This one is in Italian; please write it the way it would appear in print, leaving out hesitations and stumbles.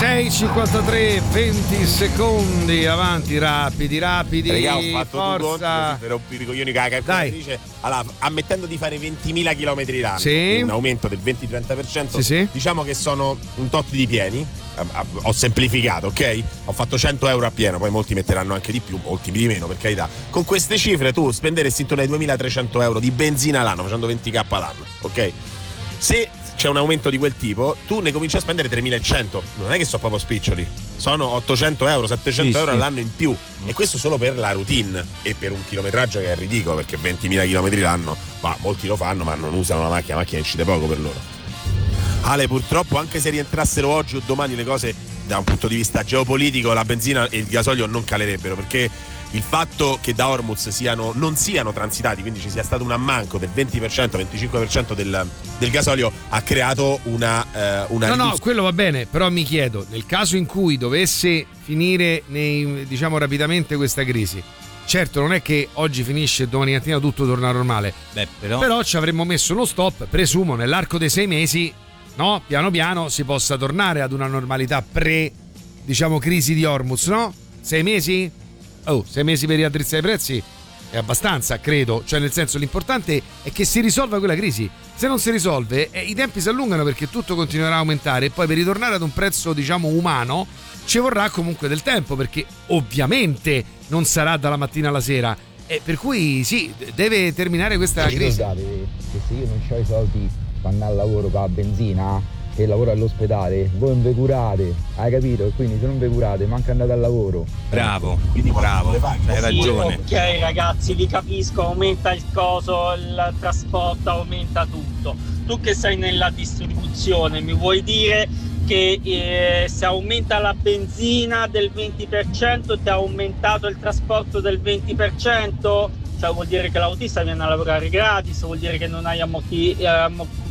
6:53, 20 secondi avanti, rapidi. Raga, ho fatto forza. per rompere i coglioni con la calcolatrice. Allora, ammettendo di fare 20.000 km l'anno, sì, un aumento del 20-30%, sì. Diciamo che sono un tot di pieni. Ho semplificato, ok? Ho fatto 100 euro a pieno, poi molti metteranno anche di più, molti di meno, per carità. Con queste cifre tu spenderesti intorno ai 2.300 euro di benzina l'anno, facendo 20k l'anno, ok? Se c'è un aumento di quel tipo, tu ne cominci a spendere 3.100. Non è che sono proprio spiccioli, sono 800 euro, 700 euro all'anno in più. E questo solo per la routine e per un chilometraggio che è ridicolo, perché 20.000 km l'anno, ma molti lo fanno, ma non usano la macchina incide poco per loro. Ale, purtroppo, anche se rientrassero oggi o domani le cose da un punto di vista geopolitico, la benzina e il gasolio non calerebbero, perché il fatto che da Hormuz non siano transitati, quindi ci sia stato un ammanco del 20%, 25% del gasolio, ha creato una No, quello va bene, però mi chiedo, nel caso in cui dovesse finire diciamo rapidamente questa crisi, certo non è che oggi finisce e domani mattina tutto torna normale. Però ci avremmo messo uno stop, presumo nell'arco dei 6 mesi, no? Piano piano si possa tornare ad una normalità diciamo crisi di Hormuz, no? 6 mesi? 6 mesi per raddrizzare i prezzi è abbastanza, credo. Cioè, nel senso, l'importante è che si risolva quella crisi. Se non si risolve, i tempi si allungano, perché tutto continuerà a aumentare, e poi per ritornare ad un prezzo, diciamo, umano ci vorrà comunque del tempo, perché ovviamente non sarà dalla mattina alla sera, e per cui sì, deve terminare questa crisi. Scusate, che se io non ho i soldi per andare al lavoro con la benzina e lavoro all'ospedale, voi non vi curate, hai capito? E quindi se non vi curate manca andate al lavoro. Bravo, hai ragione. Sì, ok ragazzi, vi capisco, aumenta il coso, il trasporto, aumenta tutto. Tu che sei nella distribuzione, mi vuoi dire che se aumenta la benzina del 20% ti ha aumentato il trasporto del 20%? Cioè vuol dire che l'autista viene a lavorare gratis, vuol dire che non hai